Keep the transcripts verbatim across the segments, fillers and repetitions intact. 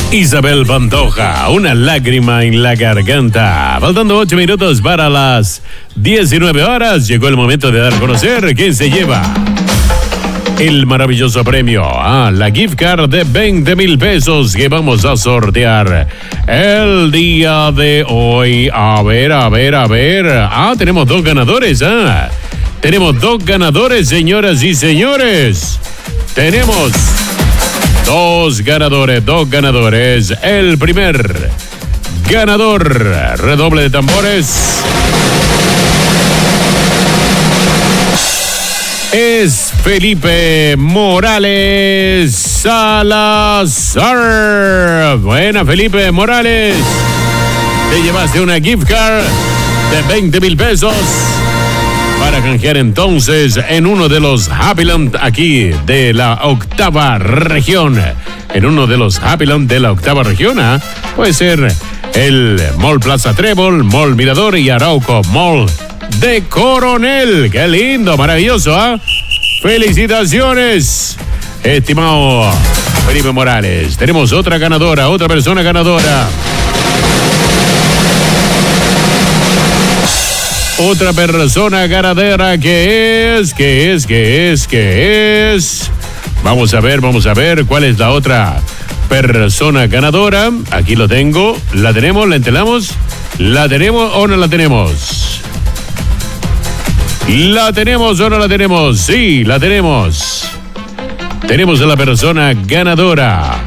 Isabel Pantoja, una lágrima en la garganta. Faltando ocho minutos para las diecinueve horas, llegó el momento de dar a conocer quién se lleva el maravilloso premio, ah, la gift card de veinte mil pesos que vamos a sortear el día de hoy. A ver, a ver, a ver. Ah, tenemos dos ganadores, ah. Tenemos dos ganadores, señoras y señores. Tenemos dos ganadores, dos ganadores. El primer ganador, redoble de tambores, es Felipe Morales Salazar. Buena, Felipe Morales. Te llevaste una gift card de veinte mil pesos para canjear entonces en uno de los Happyland aquí de la octava región. En uno de los Happyland de la octava región, ¿eh? Puede ser el Mall Plaza Trébol, Mall Mirador y Arauco Mall de Coronel. ¡Qué lindo, maravilloso! ¿eh? ¡Felicitaciones, estimado Felipe Morales! Tenemos otra ganadora, otra persona ganadora. Otra persona ganadera que es, que es, que es, que es. Vamos a ver, vamos a ver cuál es la otra persona ganadora. Aquí lo tengo. ¿La tenemos? ¿La entelamos? ¿La tenemos o no la tenemos? ¿La tenemos o no la tenemos? Sí, la tenemos. Tenemos a la persona ganadora.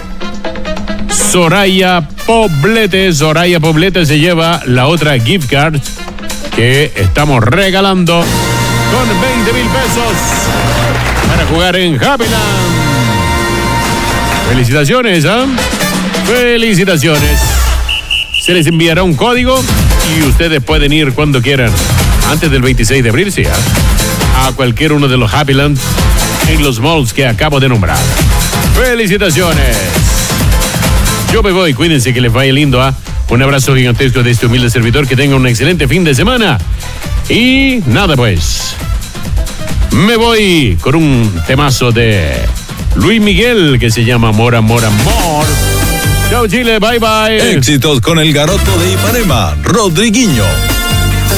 Soraya Poblete. Soraya Poblete se lleva la otra gift card que estamos regalando con veinte mil pesos para jugar en Happyland. Felicitaciones, ¿eh? Felicitaciones. Se les enviará un código y ustedes pueden ir cuando quieran. Antes del veintiséis de abril, sí, ¿eh? A cualquier uno de los Happyland en los malls que acabo de nombrar. Felicitaciones. Yo me voy, cuídense, que les vaya lindo, ¿ah? ¿eh? Un abrazo gigantesco de este humilde servidor, que tenga un excelente fin de semana. Y nada, pues, me voy con un temazo de Luis Miguel que se llama Amor, Amor, Amor. Chao, Chile, bye, bye. Éxitos con el garoto de Ipanema, Rodriguinho.